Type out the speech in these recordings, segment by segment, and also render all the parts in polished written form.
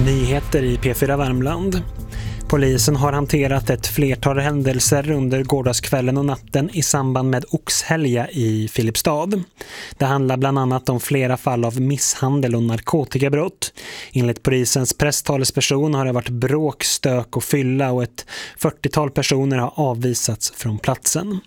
Nyheter i P4 Värmland. Polisen har hanterat ett flertal händelser under gårdagskvällen och natten i samband med Oxhelga i Filipstad. Det handlar bland annat om flera fall av misshandel och narkotikabrott. Enligt polisens presstalesperson har det varit bråk, stök och fylla och ett 40-tal personer har avvisats från platsen.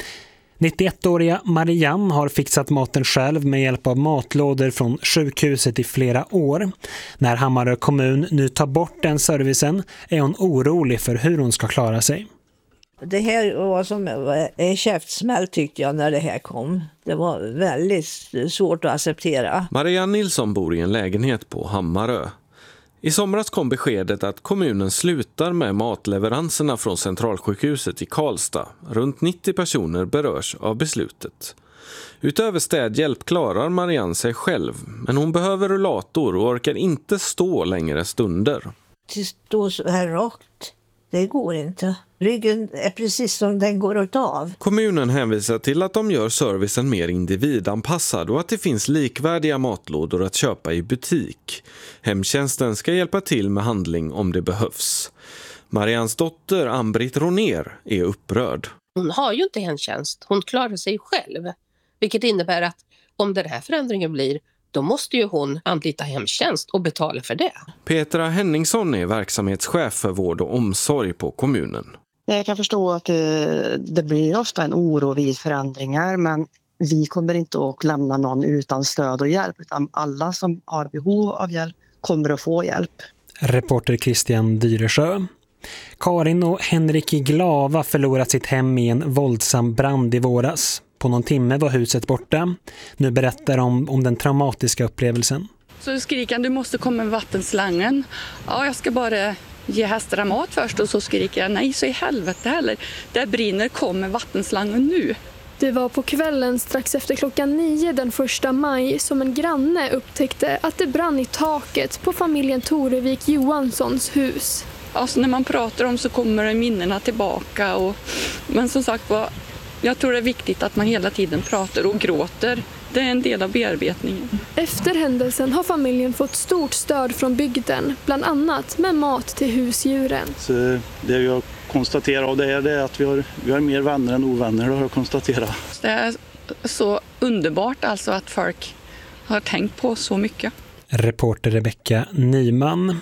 91-åriga Marianne har fixat maten själv med hjälp av matlådor från sjukhuset i flera år. När Hammarö kommun nu tar bort den servicen är hon orolig för hur hon ska klara sig. Det här var som en käftsmäll tyckte jag när det här kom. Det var väldigt svårt att acceptera. Marianne Nilsson bor i en lägenhet på Hammarö. I somras kom beskedet att kommunen slutar med matleveranserna från centralsjukhuset i Karlstad. Runt 90 personer berörs av beslutet. Utöver städhjälp klarar Marianne sig själv, men hon behöver rullator och orkar inte stå längre stunder. Att stå så här rakt, det går inte. Ryggen är precis som den går åt av. Kommunen hänvisar till att de gör servicen mer individanpassad och att det finns likvärdiga matlådor att köpa i butik. Hemtjänsten ska hjälpa till med handling om det behövs. Marians dotter Ann-Britt Ronér är upprörd. Hon har ju inte hemtjänst, hon klarar sig själv. Vilket innebär att om den här förändringen blir, då måste ju hon anlita hemtjänst och betala för det. Petra Henningsson är verksamhetschef för vård och omsorg på kommunen. Jag kan förstå att det blir ofta en oro vid förändringar, men vi kommer inte att lämna någon utan stöd och hjälp, utan alla som har behov av hjälp kommer att få hjälp. Reporter Christian Dyresjö. Karin och Henrik i Glava förlorat sitt hem i en våldsam brand i våras. På någon timme var huset borta. Nu berättar de om den traumatiska upplevelsen. Så skriker han, du måste komma med vattenslangen. Ja, jag ska bara ge hästarna mat först. Och så skriker jag, nej så i helvete heller. Där brinner, kommer vattenslangen nu. Det var på kvällen strax efter 9:00 den 1 maj som en granne upptäckte att det brann i taket på familjen Torevik Johanssons hus. Alltså när man pratar om så kommer minnena tillbaka. Men som sagt var, jag tror det är viktigt att man hela tiden pratar och gråter. Det är en del av bearbetningen. Efter händelsen har familjen fått stort stöd från bygden, bland annat med mat till husdjuren. Så det jag konstaterar av det är att vi har mer vänner än ovänner, det har jag konstaterat. Det är så underbart alltså att folk har tänkt på så mycket. Reporter Rebecka Nyman.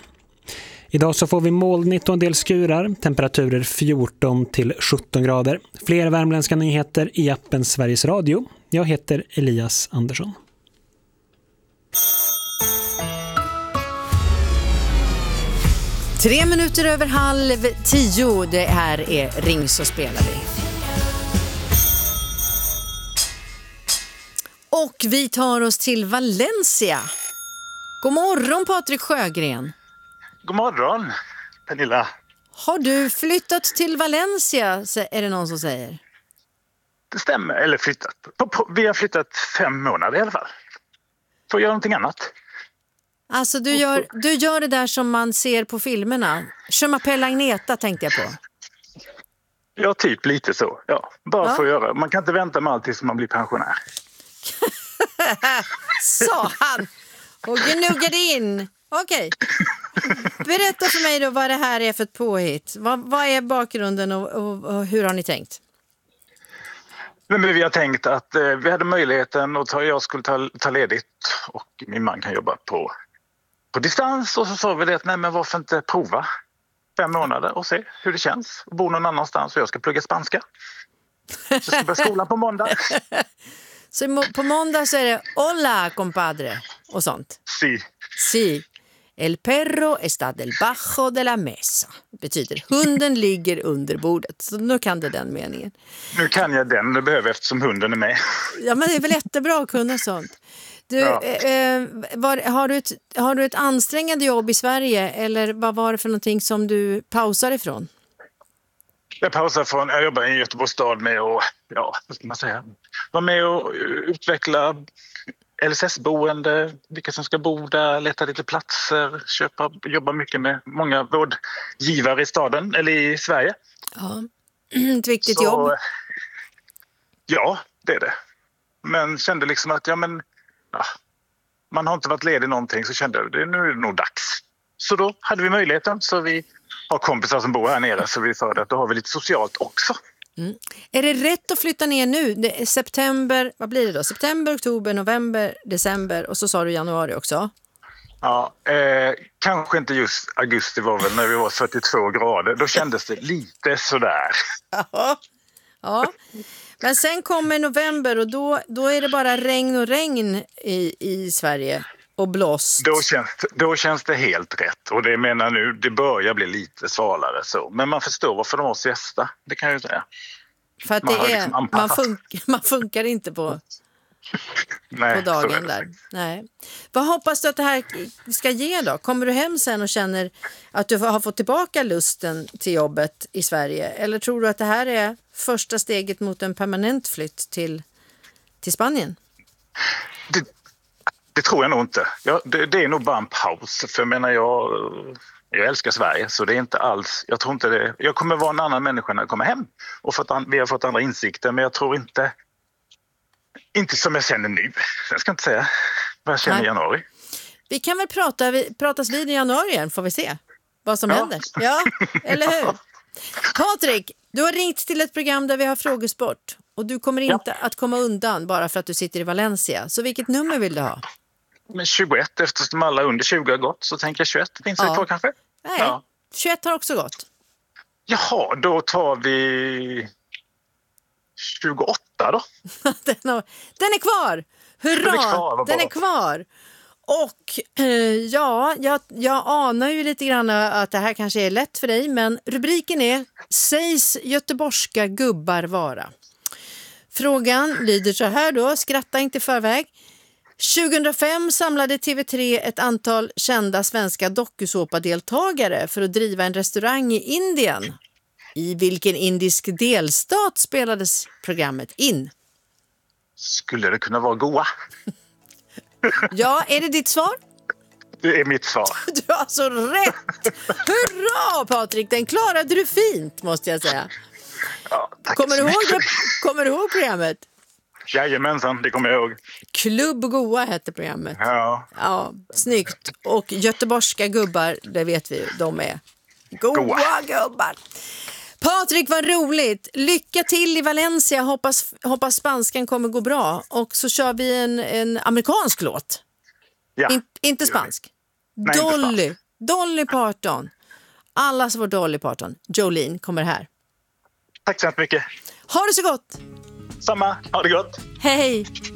Idag så får vi molnigt och en del skurar, temperaturer 14 till 17 grader. Fler värmländska nyheter i appen Sveriges Radio. Jag heter Elias Andersson. Tre minuter över 9:30, det här är Ring så spelar vi. Och vi tar oss till Valencia. God morgon Patrik Sjögren. God morgon, Pernilla. Har du flyttat till Valencia, är det någon som säger? Det stämmer, eller flyttat. Vi har flyttat 5 månader i alla fall. Får göra någonting annat. Alltså du gör det där som man ser på filmerna. Je m'appelle Agneta tänkte jag på. Ja, typ lite så. Ja, bara få göra. Man kan inte vänta med allt tills man blir pensionär. Sa han. Och gnuggade in. Okej. Berätta för mig då vad det här är för ett påhitt. Vad är bakgrunden och hur har ni tänkt? Men vi har tänkt att vi hade möjligheten att jag skulle ta ledigt och min man kan jobba på distans. Och så sa vi det att nej, men varför inte prova 5 månader och se hur det känns. Och bo någon annanstans och jag ska plugga spanska. Så jag ska börja skolan på måndag. Så på måndag så är det hola compadre och sånt? Si. El perro está debajo de la mesa. Betyder hunden ligger under bordet. Så nu kan du den meningen. Nu kan jag den, det behöver eftersom hunden är med. Ja, men det är väl jättebra att kunna sånt. Du, har du ett ansträngande jobb i Sverige eller vad var det för någonting som du pausar ifrån? Jag jobbar i Göteborgs stad med att, vad ska man säga, vara med och utveckla LSS-boende, vilka som ska bo där, leta lite platser, jobba mycket med många vårdgivare i staden eller i Sverige. Ja, ett viktigt jobb. Ja, det är det. Men kände liksom att man har inte varit ledig någonting, så kände jag nu är det nog dags. Så då hade vi möjligheten. Så vi har kompisar som bor här nere, så vi sa att då har vi lite socialt också. Mm. Är det rätt att flytta ner nu? Det är september, vad blir det då? September, oktober, november, december och så sa du januari också. Ja, kanske inte just augusti var väl när vi var 42 grader. Då kändes det lite sådär. Ja. Men sen kommer november och då är det bara regn och regn i Sverige och blåst. Då känns det helt rätt. Och det menar nu, det börjar bli lite svalare så. Men man förstår varför de har siesta, det kan jag ju säga. För att man funkar inte på dagen där. Nej. Vad hoppas du att det här ska ge då? Kommer du hem sen och känner att du har fått tillbaka lusten till jobbet i Sverige? Eller tror du att det här är första steget mot en permanent flytt till Spanien? Det tror jag nog inte. Det är nog bara en paus. För jag menar, jag älskar Sverige, så det är inte alls... Jag tror inte det... Jag kommer vara en annan människa när jag kommer hem. Och vi har fått andra insikter, men jag tror inte som jag känner nu. Jag ska inte säga vad jag känner i januari. Vi kan väl pratas vid i januari igen, får vi se vad som händer. Ja, eller hur? Patrik, du har ringt till ett program där vi har frågesport. Och du kommer inte att komma undan bara för att du sitter i Valencia. Så vilket nummer vill du ha? Men 21, eftersom alla under 20 har gått, så tänker jag 21. Finns det kvar kanske? Nej, 21 har också gått. Jaha, då tar vi 28 då. Den är kvar! Hurra! Den är kvar! Och jag anar ju lite grann att det här kanske är lätt för dig, men rubriken är Sägs göteborgska gubbar vara. Frågan lyder så här då, skratta inte i förväg. 2005 samlade TV3 ett antal kända svenska dokusåpadeltagare för att driva en restaurang i Indien. I vilken indisk delstat spelades programmet in? Skulle det kunna vara Goa? Ja, är det ditt svar? Det är mitt svar. Du har så rätt! Hurra, Patrik! Den klarade du fint, måste jag säga. Ja, tack. Kommer du ihåg programmet? Jajamensan, det kommer jag ihåg. Klubb Goa hette programmet. Ja, snyggt. Och göteborgska gubbar, det vet vi, de är goa gubbar. Patrik, vad roligt. Lycka till i Valencia. Hoppas spanskan kommer gå bra. Och så kör vi en amerikansk låt. Ja. Inte spansk. Nej, Dolly Parton. Allas vår Dolly Parton. Jolene kommer här. Tack så mycket. Ha det så gott. Samma, ha det gott. Hej.